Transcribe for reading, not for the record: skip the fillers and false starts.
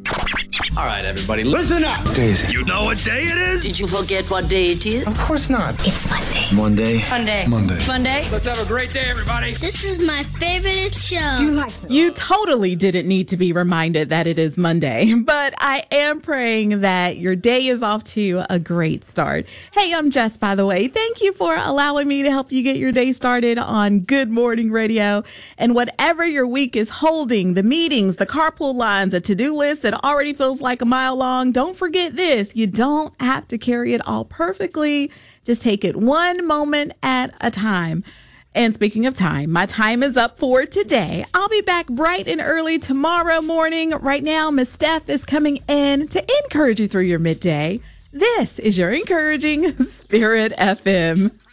All right, everybody, listen up. Daisy. You know what day it is? Did you forget what day it is? Of course not. It's Monday. Monday. Monday. Monday. Monday. Let's have a great day, everybody. This is my favorite show. You totally didn't need to be reminded that it is Monday, but I am praying that your day is off to a great start. Hey, I'm Jess, by the way. Thank you for allowing me to help you get your day started on Good Morning Radio. And whatever your week is holding, the meetings, the carpool lines, a to-do list that already feels like a mile long, don't forget this. You don't have to carry it all perfectly. Just take it one moment at a time. And speaking of time, my time is up for today. I'll be back bright and early tomorrow morning. Right now, Miss Steph is coming in to encourage you through your midday. This is your Encouraging Spirit FM.